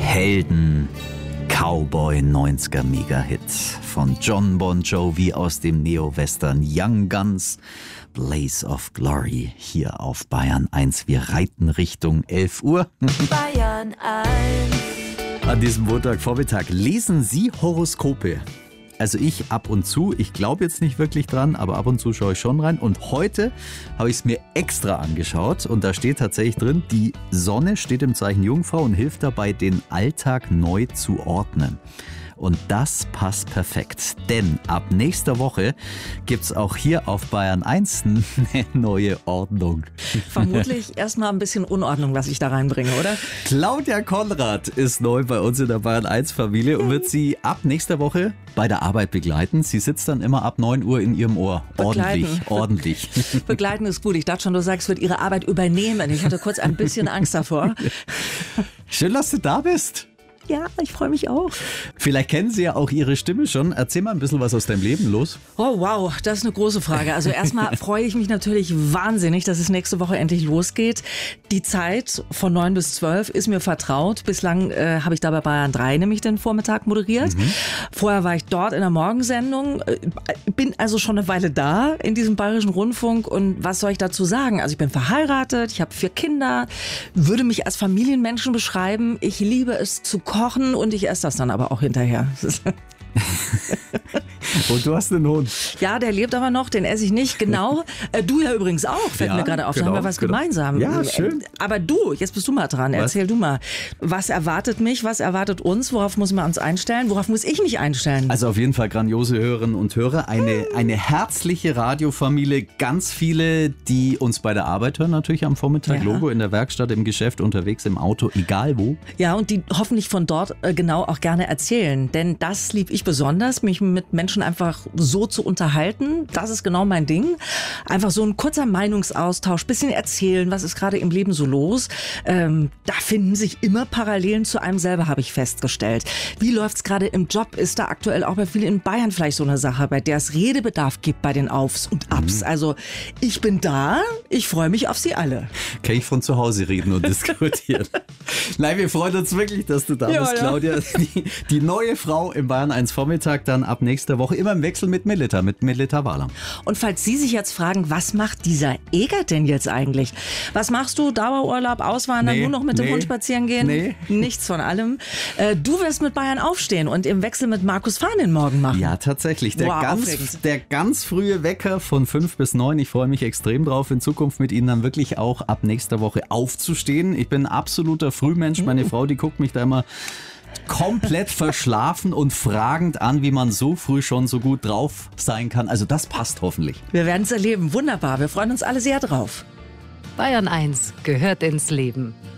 Helden, Cowboy 90er Mega-Hit von John Bon Jovi aus dem Neo-Western Young Guns, Blaze of Glory, hier auf Bayern 1. Wir reiten Richtung 11 Uhr. Bayern 1. An diesem Montagvormittag lesen Sie Horoskope. Also ich ab und zu, ich glaube jetzt nicht wirklich dran, aber ab und zu schaue ich schon rein. Und heute habe ich es mir extra angeschaut und da steht tatsächlich drin, die Sonne steht im Zeichen Jungfrau und hilft dabei, den Alltag neu zu ordnen. Und das passt perfekt, denn ab nächster Woche gibt es auch hier auf Bayern 1 eine neue Ordnung. Vermutlich erstmal ein bisschen Unordnung, was ich da reinbringe, oder? Claudia Konrad ist neu bei uns in der Bayern 1 Familie und wird Sie ab nächster Woche bei der Arbeit begleiten. Sie sitzt dann immer ab 9 Uhr in Ihrem Ohr. Ordentlich. Begleiten ist gut. Ich dachte schon, du sagst, wird ihre Arbeit übernehmen. Ich hatte kurz ein bisschen Angst davor. Schön, dass du da bist. Ja, ich freue mich auch. Vielleicht kennen Sie ja auch Ihre Stimme schon. Erzähl mal ein bisschen was aus deinem Leben los. Oh wow, das ist eine große Frage. Also erstmal freue ich mich natürlich wahnsinnig, dass es nächste Woche endlich losgeht. Die Zeit von 9 bis 12 ist mir vertraut. Bislang habe ich da bei Bayern 3 nämlich den Vormittag moderiert. Vorher war ich dort in der Morgensendung. Bin also schon eine Weile da in diesem Bayerischen Rundfunk. Und was soll ich dazu sagen? Also ich bin verheiratet, ich habe 4 Kinder, würde mich als Familienmenschen beschreiben. Ich liebe es zu kochen und ich esse das dann aber auch hinterher. Und du hast einen Hund. Ja, der lebt aber noch, den esse ich nicht. Genau. Du ja übrigens auch, fällt mir gerade auf. Da haben wir was gemeinsam. Ja, schön. Aber du, jetzt bist du mal dran. Erzähl du mal. Was erwartet mich? Was erwartet uns? Worauf müssen wir uns einstellen? Worauf muss ich mich einstellen? Also auf jeden Fall grandiose Hörerinnen und Hörer. Eine herzliche Radiofamilie. Ganz viele, die uns bei der Arbeit hören natürlich am Vormittag. Ja. Logo in der Werkstatt, im Geschäft, unterwegs, im Auto, egal wo. Ja, und die hoffentlich von dort genau auch gerne erzählen. Denn das lieb ich besonders, mich mit Menschen einfach so zu unterhalten. Das ist genau mein Ding. Einfach so ein kurzer Meinungsaustausch, bisschen erzählen, was ist gerade im Leben so los. Da finden sich immer Parallelen zu einem selber, habe ich festgestellt. Wie läuft's gerade im Job? Ist da aktuell auch bei vielen in Bayern vielleicht so eine Sache, bei der es Redebedarf gibt bei den Aufs und Abs? Also ich bin da, ich freue mich auf Sie alle. Kann ich von zu Hause reden und diskutieren. Nein, wir freuen uns wirklich, dass du da bist, Claudia. Die neue Frau im Bayern 1 Vormittag dann ab nächster Woche immer im Wechsel mit Melita Wahler. Und falls Sie sich jetzt fragen, was macht dieser Egert denn jetzt eigentlich? Was machst du? Dauerurlaub, Auswandern, nur noch mit dem Hund spazieren gehen? Nee. Nichts von allem. Du wirst mit Bayern aufstehen und im Wechsel mit Markus Fahnen morgen machen. Ja, tatsächlich. Aufregend. Der ganz frühe Wecker von 5 bis 9. Ich freue mich extrem drauf, in Zukunft mit Ihnen dann wirklich auch ab nächster Woche aufzustehen. Ich bin ein absoluter Frühmensch. Meine Frau, die guckt mich da immer komplett verschlafen und fragend an, wie man so früh schon so gut drauf sein kann. Also das passt hoffentlich. Wir werden es erleben. Wunderbar. Wir freuen uns alle sehr drauf. Bayern 1 gehört ins Leben.